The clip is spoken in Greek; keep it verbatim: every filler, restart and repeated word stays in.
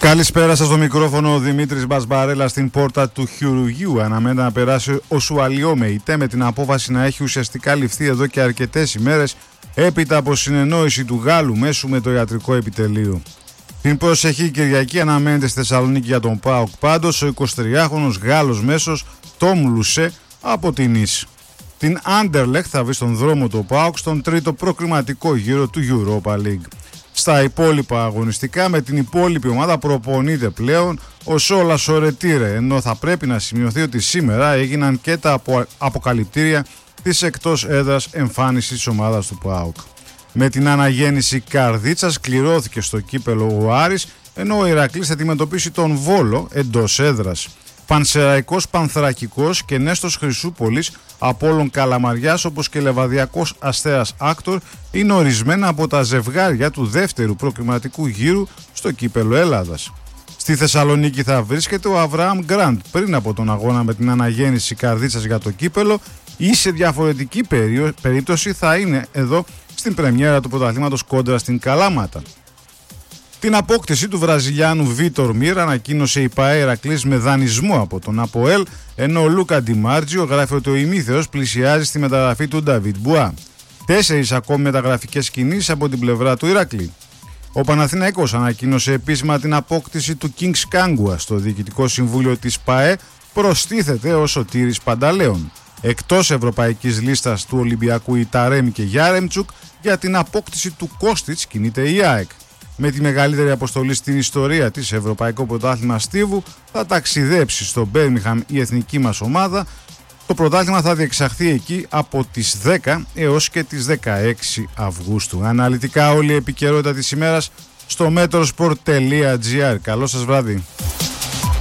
Καλησπέρα σας, στο μικρόφωνο ο Δημήτρης Μπασμπαρέλα. Στην πόρτα του χειρουργείου αναμένεται να περάσει ο Σουαλιώμε, ητέ με την απόφαση να έχει ουσιαστικά ληφθεί εδώ και αρκετές ημέρες έπειτα από συνεννόηση του Γάλλου μέσου με το ιατρικό επιτελείο. Την προσεχή Κυριακή αναμένεται στη Θεσσαλονίκη για τον ΠΑΟΚ πάντως ο εικοσιτριάχρονος Γάλλος μέσος Τόμ Λουσέ από την Νις. Την Άντερλεχτ θα βρει στον δρόμο το ΠΑΟΚ στον τρίτο προκριματικό γύρο του Europa League. Στα υπόλοιπα αγωνιστικά, με την υπόλοιπη ομάδα προπονείται πλέον ο Σόλα Σορετήρε, ενώ θα πρέπει να σημειωθεί ότι σήμερα έγιναν και τα απο... αποκαλυπτήρια της εκτός έδρας εμφάνισης της ομάδας του ΠΑΟΚ. Με την αναγέννηση Καρδίτσας κληρώθηκε στο κύπελο ο Άρης, ενώ ο Ηρακλής θα αντιμετωπίσει τον Βόλο εντός έδρας. Πανσεραϊκός Πανθρακικός και Νέστος Χρυσούπολης, Απόλλων Καλαμαριάς όπως και Λεβαδιακός Αστέρας Άκτορ είναι ορισμένα από τα ζευγάρια του δεύτερου προκριματικού γύρου στο κύπελο Ελλάδας. Στη Θεσσαλονίκη θα βρίσκεται ο Αβραάμ Γκραντ πριν από τον αγώνα με την αναγέννηση Καρδίτσας για το κύπελο, ή σε διαφορετική περίπτωση θα είναι εδώ στην πρεμιέρα του πρωταθλήματος κόντρα στην Καλάματα. Την απόκτηση του Βραζιλιάνου Βίτορ Μίρ ανακοίνωσε η ΠΑΕ Ηρακλής με δανεισμό από τον ΑΠΟΕΛ, ενώ ο Λούκα Ντιμάρτζιο γράφει ότι ο ημίθεος πλησιάζει στη μεταγραφή του Νταβίτ Μπουά. Τέσσερις ακόμη μεταγραφικές κινήσεις από την πλευρά του Ηρακλή. Ο Παναθηναϊκός ανακοίνωσε επίσημα την απόκτηση του Kings Κάγκουα στο διοικητικό συμβούλιο της ΠΑΕ, προστίθεται ο Σωτήρης Πανταλέων. Εκτός ευρωπαϊκής λίστας του Ολυμπιακού η Ταρέμ και Γιάρεμτσουκ, για την απόκτηση του Κώστιτς κινείται η ΑΕΚ. Με τη μεγαλύτερη αποστολή στην ιστορία της Ευρωπαϊκό Πρωτάθλημα Στίβου θα ταξιδέψει στο Μπέρμιχαμ η εθνική μας ομάδα. Το πρωτάθλημα θα διεξαχθεί εκεί από τις δέκα έως και τις δεκαέξι Αυγούστου. Αναλυτικά όλη η επικαιρότητα της ημέρας στο metrosport τελεία gr. Καλό σας βράδυ.